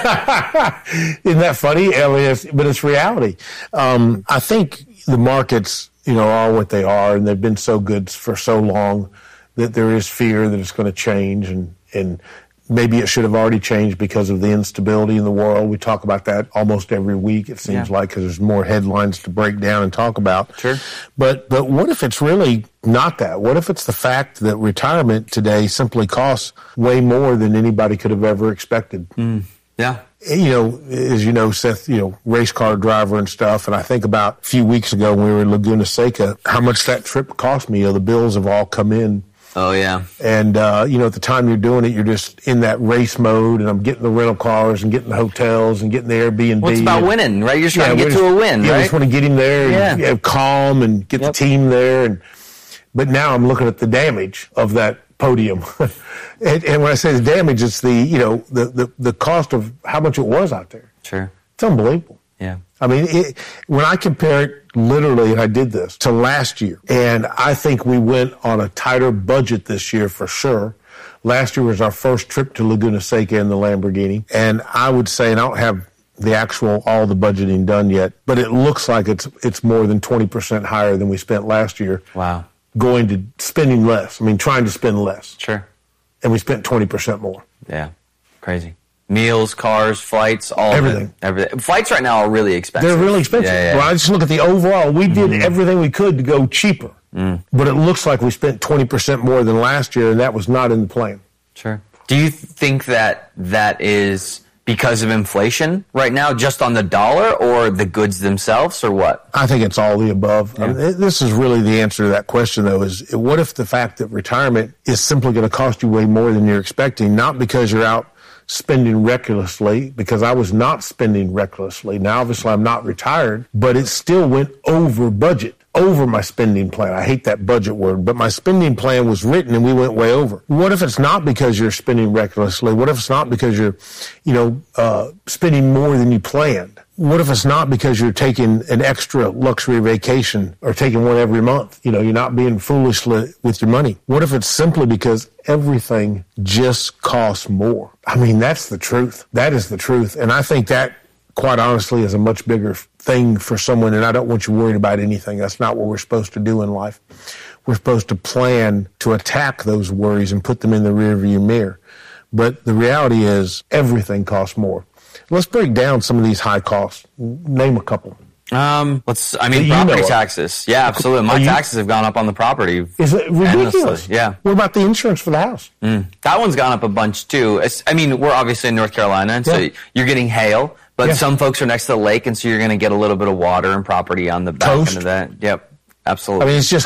Isn't that funny? But it's reality. Um, I think the markets, you know, are what they are, and they've been so good for so long that there is fear that it's going to change, and, and maybe it should have already changed because of the instability in the world. We talk about that almost every week, it seems yeah. like, because there's more headlines to break down and talk about. Sure. But but what if it's really not that? What if it's the fact that retirement today simply costs way more than anybody could have ever expected? Mm. Yeah. You know, as you know, Seth, you know, race car driver and stuff, and I think about a few weeks ago when we were in Laguna Seca, how much that trip cost me. You know, the bills have all come in. Oh, yeah. And, uh, you know, at the time you're doing it, you're just in that race mode, and I'm getting the rental cars and getting the hotels and getting the Airbnb. Well, it's about and, winning, right? You're just trying yeah, to get just, to a win, yeah, right? I just want to get him there and yeah. you know, calm and get yep. the team there. And But now I'm looking at the damage of that podium. and, and when I say the damage, it's the, you know, the, the, the cost of how much it was out there. Sure. It's unbelievable. Yeah. I mean, it, when I compare it literally, and I did this, to last year, and I think we went on a tighter budget this year for sure. Last year was our first trip to Laguna Seca in the Lamborghini, and I would say, and I don't have the actual, all the budgeting done yet, but it looks like it's it's more than twenty percent higher than we spent last year. Wow. Going to spending less. I mean, trying to spend less. Sure. And we spent twenty percent more. Yeah. Crazy. Meals, cars, flights, all everything. Of it. Everything. Flights right now are really expensive. They're really expensive. Yeah, yeah. Well, I just look at the overall. We did mm-hmm. everything we could to go cheaper. Mm. But it looks like we spent twenty percent more than last year, and that was not in the plan. Sure. Do you think that that is because of inflation right now, just on the dollar, or the goods themselves, or what? I think it's all the above. Yeah. I mean, this is really the answer to that question, though, is what if the fact that retirement is simply going to cost you way more than you're expecting, not because you're out spending recklessly, because I was not spending recklessly. Now, obviously, I'm not retired, but it still went over budget, over my spending plan. I hate that budget word, but my spending plan was written and we went way over. What if it's not because you're spending recklessly? What if it's not because you're, you know, uh, spending more than you planned? What if it's not because you're taking an extra luxury vacation or taking one every month? You know, you're not being foolish with your money. What if it's simply because everything just costs more? I mean, that's the truth. That is the truth. And I think that, quite honestly, is a much bigger thing for someone, and I don't want you worried about anything. That's not what we're supposed to do in life. We're supposed to plan to attack those worries and put them in the rearview mirror. But the reality is everything costs more. Let's break down some of these high costs. Name a couple. Um, let's, I mean, property taxes. Yeah, absolutely. My you, taxes have gone up on the property. Is it ridiculous? Endlessly. Yeah. What about the insurance for the house? Mm. That one's gone up a bunch too. It's, I mean, we're obviously in North Carolina, and so yeah. you're getting hail, but yeah. some folks are next to the lake, and so you're going to get a little bit of water and property on the back Coast. end of that. Yep. Absolutely. I mean, it's just high.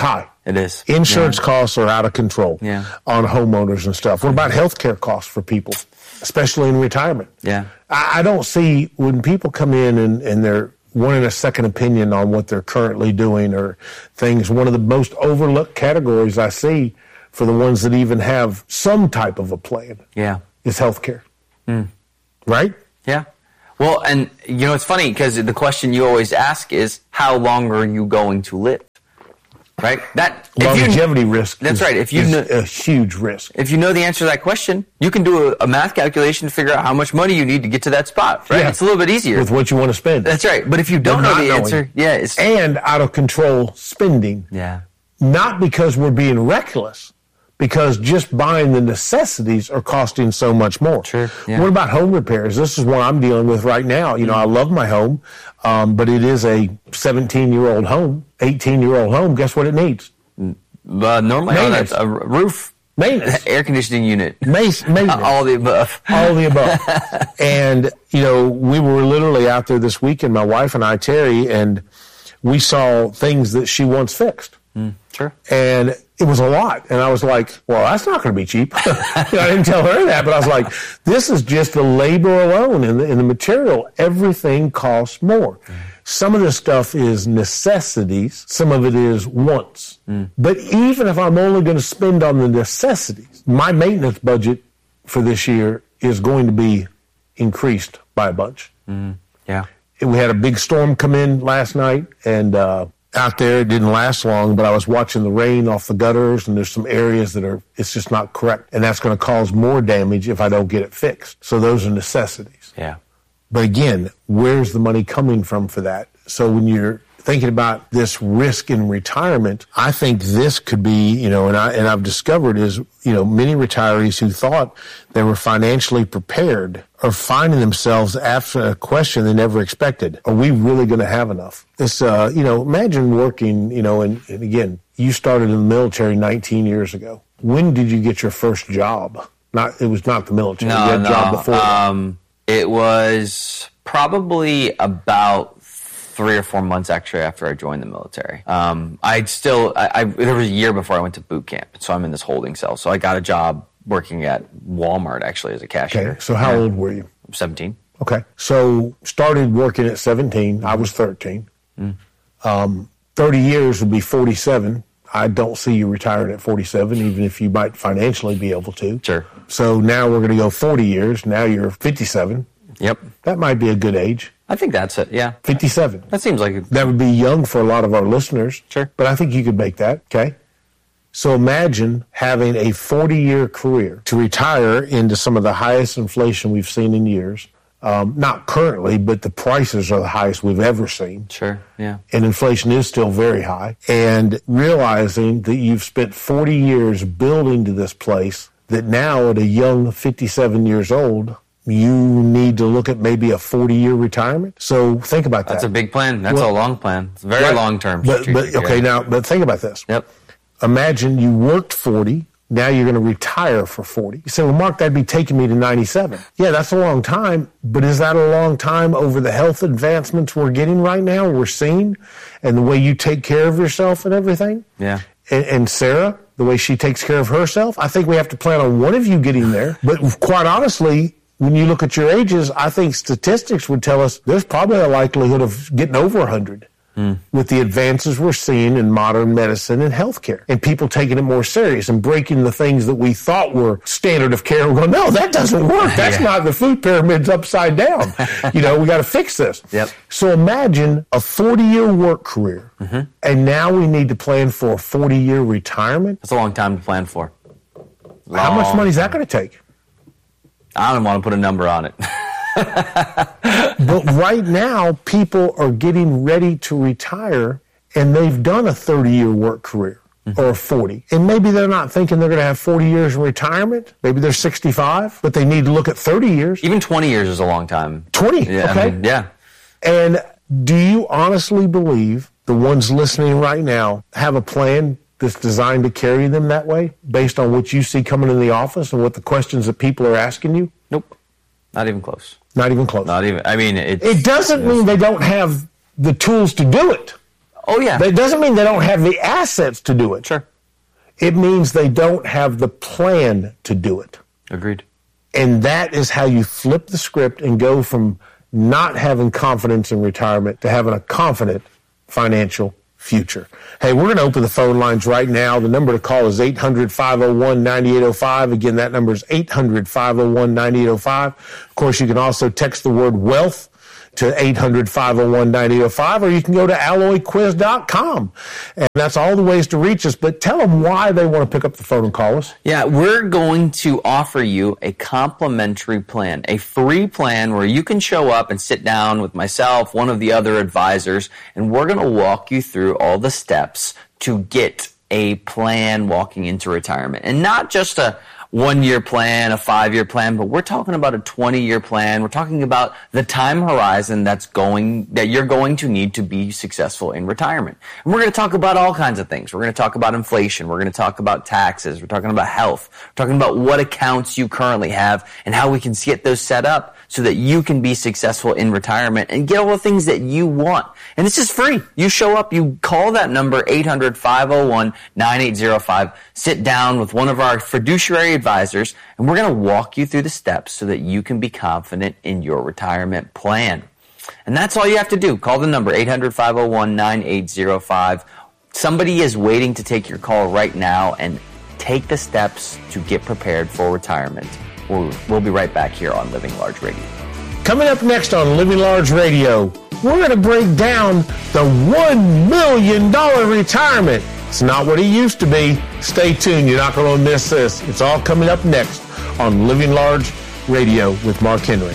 It is. Insurance yeah. costs are out of control yeah. on homeowners and stuff. What about healthcare costs for people, especially in retirement? Yeah. I, I don't see when people come in and, and they're wanting a second opinion on what they're currently doing or things. One of the most overlooked categories I see for the ones that even have some type of a plan yeah. is healthcare. Mm. Right? Yeah. Well, and you know, it's funny because the question you always ask is, how long are you going to live? Right? That longevity you, risk. That's is, right. If you is know, a huge risk. If you know the answer to that question, you can do a, a math calculation to figure out how much money you need to get to that spot. Right? Yeah. It's a little bit easier with what you want to spend. That's right. But if you don't know the knowing. answer, yeah, it's and out of control spending. Yeah. Not because we're being reckless, because just buying the necessities are costing so much more. Sure. Yeah. What about home repairs? This is what I'm dealing with right now. You know, I love my home, um, but it is a seventeen-year-old home, eighteen-year-old home. Guess what it needs? Uh, normally, oh, a roof, maintenance, air conditioning unit, maintenance, all the above, all the above. And you know, we were literally out there this weekend, my wife and I, Terry, and we saw things that she wants fixed. Mm, sure. And it was a lot. And I was like, well, that's not going to be cheap. You know, I didn't tell her that, but I was like, this is just the labor alone and the, and the material. Everything costs more. Mm. Some of this stuff is necessities. Some of it is wants. Mm. But even if I'm only going to spend on the necessities, my maintenance budget for this year is going to be increased by a bunch. Mm. Yeah. We had a big storm come in last night, and uh, out there it didn't last long, but I was watching the rain off the gutters, and there's some areas that are, it's just not correct. And that's going to cause more damage if I don't get it fixed. So those are necessities. Yeah. But again, where's the money coming from for that? So when you're thinking about this risk in retirement, I think this could be, you know, and I and I've discovered is, you know, many retirees who thought they were financially prepared are finding themselves after a question they never expected. Are we really going to have enough? It's, uh, you know, imagine working, you know, and, and again, you started in the military nineteen years ago. When did you get your first job? Not, it was not the military. No, you had no. a job before um, it was probably about three or four months actually after I joined the military. Um, I'd still, I, I, there was a year before I went to boot camp, so I'm in this holding cell. So I got a job working at Walmart actually as a cashier. Okay, so how yeah. old were you? seventeen. Okay, so started working at seventeen. I was thirteen. Mm. Um, thirty years would be forty-seven. I don't see you retiring at forty-seven, even if you might financially be able to. Sure. So now we're going to go forty years. Now you're fifty-seven. Yep. That might be a good age. I think that's it, yeah. fifty-seven. That seems like a... That would be young for a lot of our listeners. Sure. But I think you could make that, okay? So imagine having a forty-year career to retire into some of the highest inflation we've seen in years. Um, not currently, but the prices are the highest we've ever seen. Sure, yeah. And inflation is still very high. And realizing that you've spent forty years building to this place, that now at a young fifty-seven years old, you need to look at maybe a forty-year retirement. So think about that. That's a big plan. That's Well, a long plan. It's very right. long term. But, but okay, now, but think about this. Yep. Imagine you worked forty. Now you're going to retire for forty. You say, well, Mark, that'd be taking me to ninety-seven. Yeah, that's a long time, but is that a long time over the health advancements we're getting right now, we're seeing, and the way you take care of yourself and everything? Yeah. And, and Sarah, the way she takes care of herself? I think we have to plan on one of you getting there. But quite honestly, when you look at your ages, I think statistics would tell us there's probably a likelihood of getting over one hundred. With the advances we're seeing in modern medicine and healthcare, and people taking it more serious and breaking the things that we thought were standard of care. We're going, no, that doesn't work. That's Yeah. not, the food pyramid's upside down. You know, we got to fix this. Yep. So imagine a forty-year work career, Mm-hmm. and now we need to plan for a forty-year retirement. That's a long time to plan for. How much Long money is that going to take? I don't want to put a number on it. But right now, people are getting ready to retire, and they've done a thirty-year work career, mm-hmm. or forty. And maybe they're not thinking they're going to have forty years in retirement. Maybe they're sixty-five, but they need to look at thirty years. Even twenty years is a long time. twenty, Yeah, okay. I mean, yeah. And do you honestly believe the ones listening right now have a plan that's designed to carry them that way, based on what you see coming in the office and what the questions that people are asking you? Nope. Not even close. Not even close. Not even. I mean, it's, It doesn't mean they don't have the tools to do it. Oh, yeah. That doesn't mean they don't have the assets to do it. Sure. It means they don't have the plan to do it. Agreed. And that is how you flip the script and go from not having confidence in retirement to having a confident financial future. Hey, we're going to open the phone lines right now. The number to call is eight hundred, five oh one, nine eight oh five. Again, that number is eight hundred, five oh one, nine eight oh five. Of course, you can also text the word wealth to eight hundred, five oh one, nine eight oh five, or you can go to alloy quiz dot com. And that's all the ways to reach us. But tell them why they want to pick up the phone and call us. Yeah, we're going to offer you a complimentary plan, a free plan where you can show up and sit down with myself, one of the other advisors, and we're going to walk you through all the steps to get a plan walking into retirement. And not just a one-year plan, a five-year plan, but we're talking about a twenty-year plan. We're talking about the time horizon that's going, that you're going to need to be successful in retirement. And we're going to talk about all kinds of things. We're going to talk about inflation. We're going to talk about taxes. We're talking about health. We're talking about what accounts you currently have and how we can get those set up so that you can be successful in retirement and get all the things that you want. And this is free. You show up, you call that number, eight hundred, five oh one, nine eight oh five, sit down with one of our fiduciary advisors, and we're going to walk you through the steps so that you can be confident in your retirement plan. And that's all you have to do. Call the number, eight hundred, five oh one, nine eight oh five. Somebody is waiting to take your call right now, and take the steps to get prepared for retirement. We'll, we'll be right back here on Living Large Radio. Coming up next on Living Large Radio, we're going to break down the one million dollars retirement. It's not what it used to be. Stay tuned. You're not going to miss this. It's all coming up next on Living Large Radio with Mark Henry.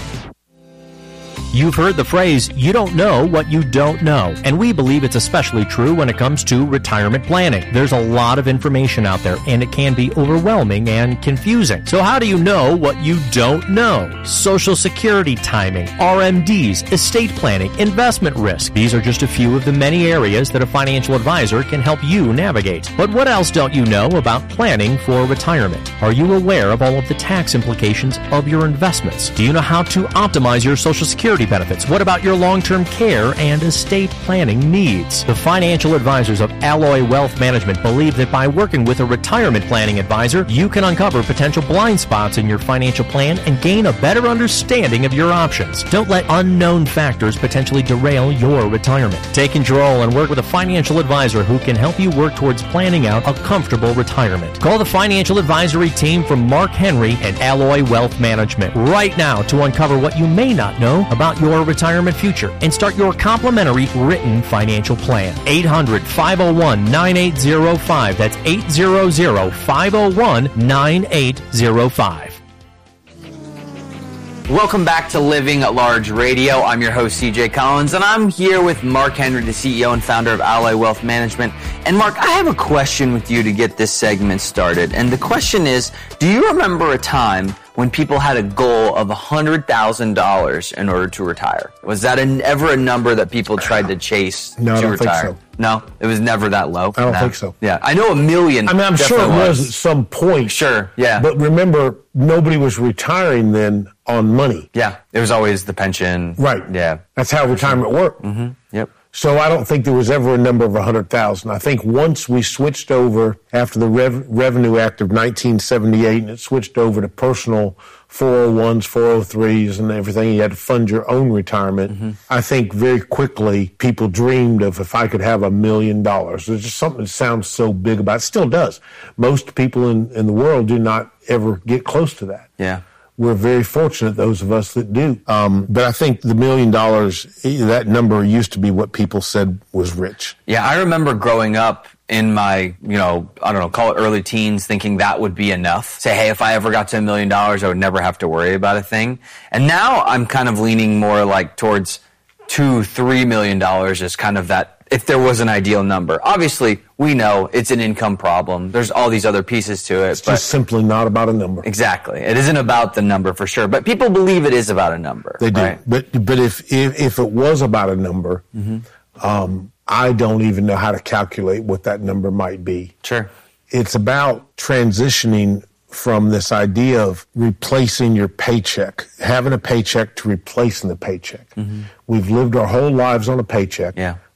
You've heard the phrase, you don't know what you don't know. And we believe it's especially true when it comes to retirement planning. There's a lot of information out there, and it can be overwhelming and confusing. So how do you know what you don't know? Social Security timing, R M Ds, estate planning, investment risk. These are just a few of the many areas that a financial advisor can help you navigate. But what else don't you know about planning for retirement? Are you aware of all of the tax implications of your investments? Do you know how to optimize your Social Security benefits? What about your long-term care and estate planning needs? The financial advisors of Alloy Wealth Management believe that by working with a retirement planning advisor, you can uncover potential blind spots in your financial plan and gain a better understanding of your options. Don't let unknown factors potentially derail your retirement. Take control and work with a financial advisor who can help you work towards planning out a comfortable retirement. Call the financial advisory team from Mark Henry and Alloy Wealth Management right now to uncover what you may not know about your retirement future and start your complimentary written financial plan. eight hundred, five oh one, nine eight oh five. That's eight hundred, five oh one, nine eight oh five. Welcome back to Living Large Radio. I'm your host, C J Collins, and I'm here with Mark Henry, the C E O and founder of Alloy Wealth Management. And Mark, I have a question with you to get this segment started. And the question is, do you remember a time when people had a goal of one hundred thousand dollars in order to retire? Was that an, ever a number that people tried to chase no, to I don't retire? think so. No, it was never that low. I don't no. think so. Yeah, I know a million. I mean, I'm sure it was. was at some point. Sure, yeah. But remember, nobody was retiring then on money. Yeah, it was always the pension. Right. Yeah. That's how retirement worked. Mm-hmm. Yep. So I don't think there was ever a number of one hundred thousand. I think once we switched over after the Rev- Revenue Act of nineteen seventy-eight, and it switched over to personal four oh ones, four oh threes, and everything, you had to fund your own retirement. Mm-hmm. I think very quickly people dreamed of if I could have a million dollars. There's just something that sounds so big about it. It still does. Most people in, in the world do not ever get close to that. Yeah. We're very fortunate, those of us that do. Um, but I think the million dollars, that number used to be what people said was rich. Yeah, I remember growing up in my, you know, I don't know, call it early teens, thinking that would be enough. Say, hey, if I ever got to a million dollars, I would never have to worry about a thing. And now I'm kind of leaning more like towards two, three million dollars as kind of that, if there was an ideal number. Obviously, we know it's an income problem. There's all these other pieces to it. It's but just simply not about a number. Exactly. It isn't about the number for sure, but people believe it is about a number. They do. Right? But but if, if if it was about a number, mm-hmm. um, I don't even know how to calculate what that number might be. Sure. It's about transitioning from this idea of replacing your paycheck, having a paycheck to replacing the paycheck. Mm-hmm. We've lived our whole lives on a paycheck. Yeah.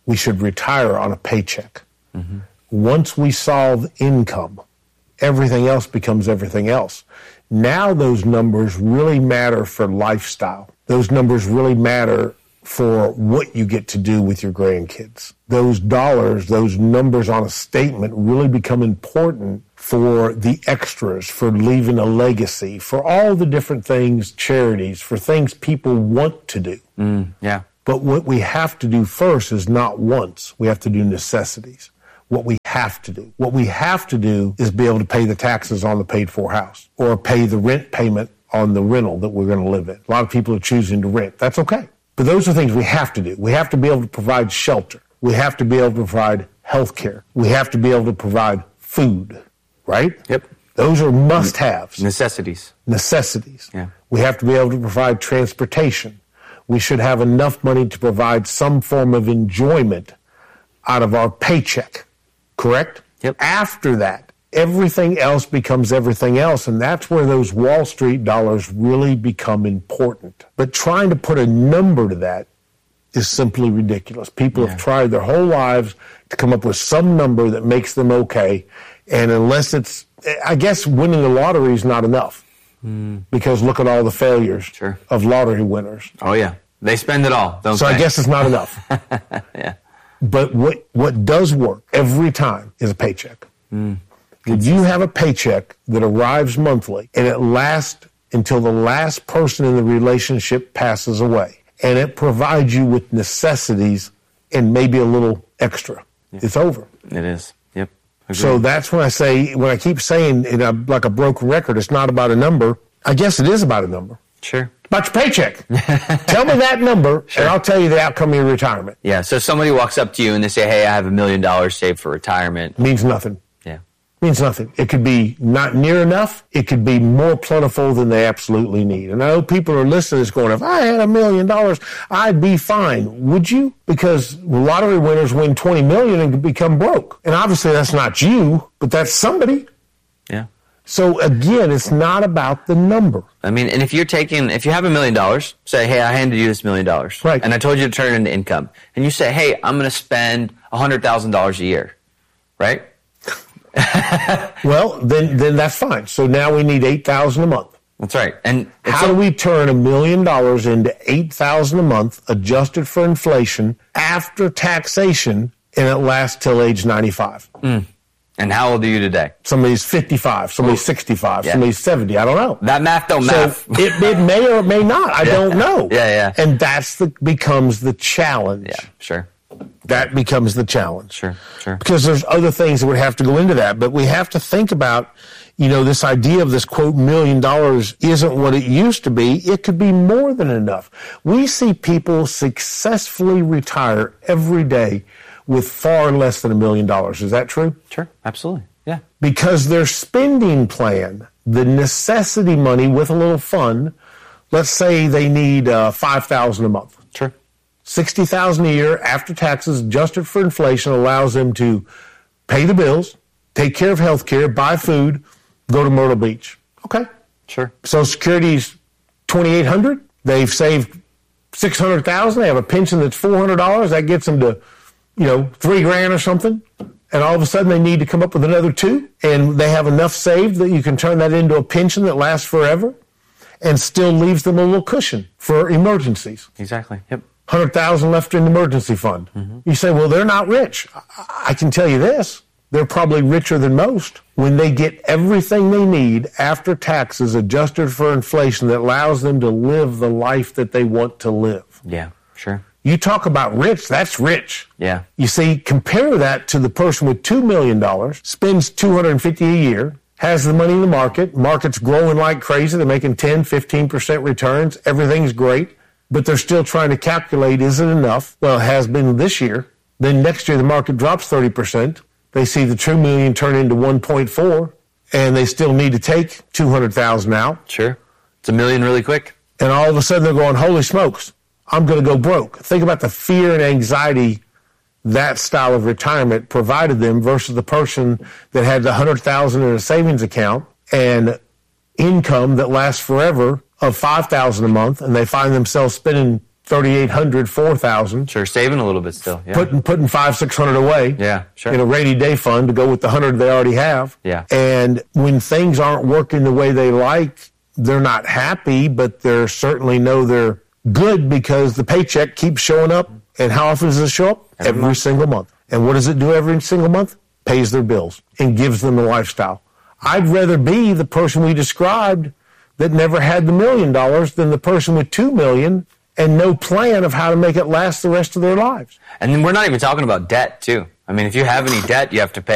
we should retire on a paycheck. Mm-hmm. Once we solve income, everything else becomes everything else. Now those numbers really matter for lifestyle. Those numbers really matter for what you get to do with your grandkids. Those dollars, those numbers on a statement really become important for the extras, for leaving a legacy, for all the different things, charities, for things people want to do. Mm, yeah. But what we have to do first is not wants. We have to do necessities. What we have to do. What we have to do is be able to pay the taxes on the paid-for house or pay the rent payment on the rental that we're going to live in. A lot of people are choosing to rent. That's okay. But those are things we have to do. We have to be able to provide shelter. We have to be able to provide health care. We have to be able to provide food, right? Yep. Those are must-haves. Necessities. Necessities. Yeah. We have to be able to provide transportation. We should have enough money to provide some form of enjoyment out of our paycheck, correct? Yep. After that, everything else becomes everything else, and that's where those Wall Street dollars really become important. But trying to put a number to that is simply ridiculous. People Yeah. have tried their whole lives to come up with some number that makes them okay, and unless it's, I guess winning the lottery is not enough. Mm. Because look at all the failures Sure. of lottery winners. Oh, yeah. They spend it all, don't So they? I guess it's not enough. Yeah. But what, what does work every time is a paycheck. Mm. If you have a paycheck that arrives monthly and it lasts until the last person in the relationship passes away, and it provides you with necessities and maybe a little extra, Yeah. it's over. It is. Yep. Agreed. So that's when I say, when I keep saying it uh, like a broken record, it's not about a number. I guess it is about a number. Sure. About your paycheck. Tell me that number, Sure. and I'll tell you the outcome of your retirement. Yeah. So somebody walks up to you and they say, hey, I have a million dollars saved for retirement. Means nothing. Yeah. Means nothing. It could be not near enough. It could be more plentiful than they absolutely need. And I know people are listening is going, if I had a million dollars, I'd be fine. Would you? Because lottery winners win twenty million and become broke. And obviously that's not you, but that's somebody. Yeah. So again, it's not about the number. I mean, and if you're taking, if you have a million dollars, say, hey, I handed you this million dollars. Right. And I told you to turn it into income. And you say, hey, I'm going to spend one hundred thousand dollars a year. Right? Well, then then that's fine. So now we need eight thousand dollars a month. That's right. And how do we turn a million dollars into eight thousand dollars a month, adjusted for inflation, after taxation, and it lasts till age ninety-five? Mm. And how old are you today? Somebody's fifty-five, somebody's sixty-five, Yeah. somebody's seventy. I don't know. That math don't So math. it, it may or it may not. I Yeah. don't know. Yeah, yeah. And that's the becomes the challenge. Yeah, sure. That becomes the challenge. Sure, sure. Because there's other things that would have to go into that. But we have to think about, you know, this idea of this, quote, million dollars isn't what it used to be. It could be more than enough. We see people successfully retire every day with far less than a million dollars. Is that true? Sure, absolutely. Yeah. Because their spending plan, the necessity money with a little fun, let's say they need uh, five thousand dollars a month. Sure. sixty thousand dollars a year after taxes, adjusted for inflation, allows them to pay the bills, take care of health care, buy food, go to Myrtle Beach. Okay. Sure. Social Security's twenty-eight hundred dollars. They've saved six hundred thousand dollars. They have a pension that's four hundred dollars. That gets them to, you know, three grand or something. And all of a sudden they need to come up with another two. And they have enough saved that you can turn that into a pension that lasts forever and still leaves them a little cushion for emergencies. Exactly. Yep. one hundred thousand dollars left in the emergency fund. Mm-hmm. You say, well, they're not rich. I-, I can tell you this. They're probably richer than most when they get everything they need after taxes adjusted for inflation that allows them to live the life that they want to live. Yeah, sure. You talk about rich, that's rich. Yeah. You see, compare that to the person with two million dollars, spends two hundred fifty dollars a year, has the money in the market, market's growing like crazy, they're making ten, fifteen percent returns, everything's great, but they're still trying to calculate, is it enough? Well, it has been this year. Then next year the market drops thirty percent. They see the two million turn into one point four, and they still need to take two hundred thousand out. Sure. It's a million really quick. And all of a sudden they're going, holy smokes, I'm going to go broke. Think about the fear and anxiety that style of retirement provided them versus the person that had the one hundred thousand dollars in a savings account and income that lasts forever of five thousand dollars a month, and they find themselves spending thirty-eight hundred, four thousand. Sure, saving a little bit still. Yeah. Putting putting five, six hundred away. Yeah, sure. In a rainy day fund to go with the hundred they already have. Yeah. And when things aren't working the way they like, they're not happy, but they certainly know they're good because the paycheck keeps showing up. And how often does it show up? Every, every month. single month. And what does it do every single month? Pays their bills and gives them a lifestyle. I'd rather be the person we described that never had the million dollars than the person with two million and no plan of how to make it last the rest of their lives. And then we're not even talking about debt, too. I mean, if you have any debt, you have to pay.